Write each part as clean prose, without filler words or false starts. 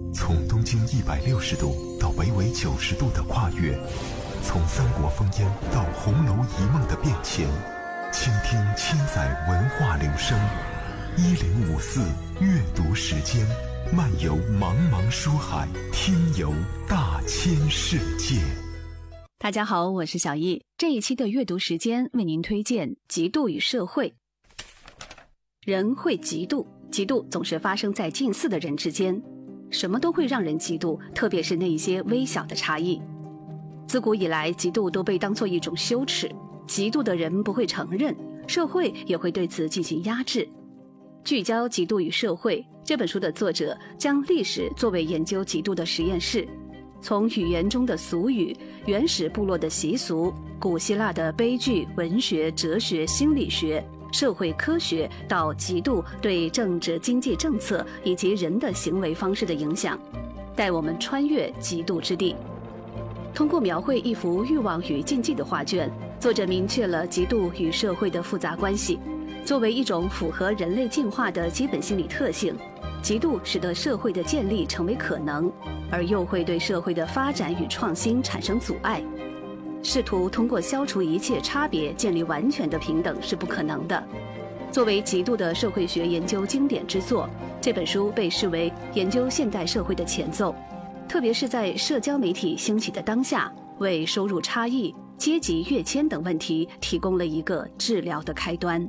从东经160度到北纬90度的跨越，从三国烽烟到红楼一梦的变迁，倾听千载文化流声。1054阅读时间，漫游茫茫书海，听游大千世界。 大家好，我是小易。这一期的阅读时间为您推荐《嫉妒与社会》。人会嫉妒，嫉妒总是发生在近似的人之间。什么都会让人嫉妒，特别是那一些微小的差异。自古以来，嫉妒都被当作一种羞耻，嫉妒的人不会承认，社会也会对此进行压制。聚焦嫉妒与社会这本书的作者将历史作为研究嫉妒的实验室，从语言中的俗语、原始部落的习俗、古希腊的悲剧、文学、哲学、心理学、社会科学到嫉妒对政治经济政策以及人的行为方式的影响，带我们穿越嫉妒之地。通过描绘一幅欲望与禁忌的画卷，作者明确了嫉妒与社会的复杂关系。作为一种符合人类进化的基本心理特性，嫉妒使得社会的建立成为可能，而又会对社会的发展与创新产生阻碍。试图通过消除一切差别建立完全的平等是不可能的。作为嫉妒的社会学研究经典之作，这本书被视为研究现代社会的前奏，特别是在社交媒体兴起的当下，为收入差异、阶级跃迁等问题提供了一个治疗的开端。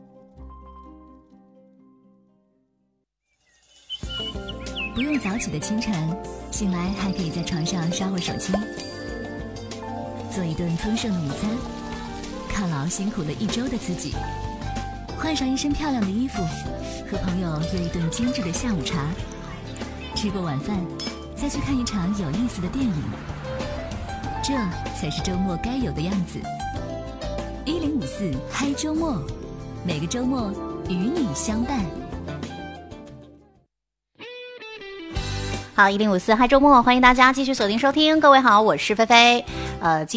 不用早起的清晨，醒来还可以在床上刷会手机，做一顿丰盛的午餐，犒劳辛苦了一周的自己，换上一身漂亮的衣服，和朋友约一顿精致的下午茶，吃过晚饭再去看一场有意思的电影，这才是周末该有的样子。1054嗨周末，每个周末与你相伴。 好，1054嗨周末，欢迎大家继续锁定收听。各位好，我是菲菲。